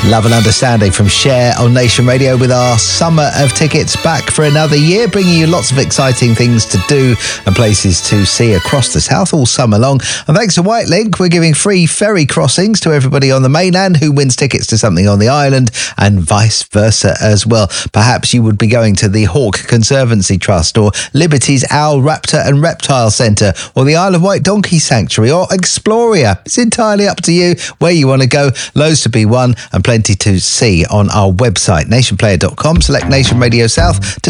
Love and Understanding from Cher on Nation Radio with our summer of tickets back for another year, bringing you lots of exciting things to do and places to see across the south all summer long. And thanks to White Link, we're giving free ferry crossings to everybody on the mainland who wins tickets to something on the island and vice versa as well. Perhaps you would be going to the Hawke Conservancy Trust or Liberty's Owl, Raptor and Reptile Centre or the Isle of Wight Donkey Sanctuary or Exploria. It's entirely up to you where you want to go. Loads to be won and plenty to see on our website, nationplayer.com. Select Nation Radio South to